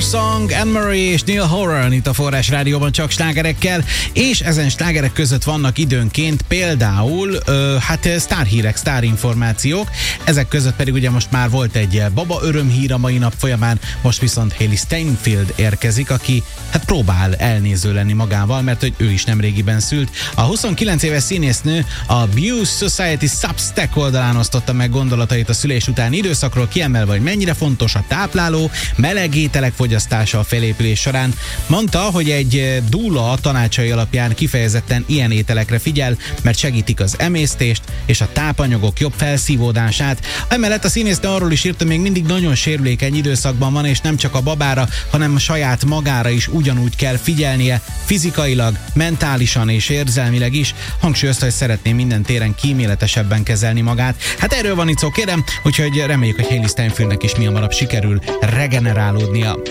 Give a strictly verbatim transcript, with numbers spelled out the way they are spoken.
Your Song, Anne-Marie és Neil Horan itt a Forrás Rádióban csak slágerekkel, és ezen slágerek között vannak időnként például ö, hát sztárhírek, sztárinformációk, ezek között pedig ugye most már volt egy baba örömhír a mai nap folyamán, most viszont Hailee Steinfeld érkezik, aki hát próbál elnéző lenni magával, mert hogy ő is nemrégiben szült. A huszonkilenc éves színésznő a Muse Society Substack oldalán osztotta meg gondolatait a szülés utáni időszakról, kiemelve, hogy mennyire fontos a tápláló, meleg ételek fogyasztása a felépülés során. Mondta, hogy egy dúla tanácsai alapján kifejezetten ilyen ételekre figyel, mert segítik az emésztést és a tápanyagok jobb felszívódását. Emellett a színésznő arról is írt, hogy még mindig nagyon sérülékeny időszakban van, és nem csak a babára, hanem a saját magára is ugyanúgy kell figyelnie, fizikailag, mentálisan és érzelmileg is. Hangsúlyozta, hogy szeretné minden téren kíméletesebben kezelni magát. Hát erről van itt szó, kérem, úgyhogy reméljük, hogy Hailee Steinfeldnek is mi hamarabb sikerül regenerálódnia.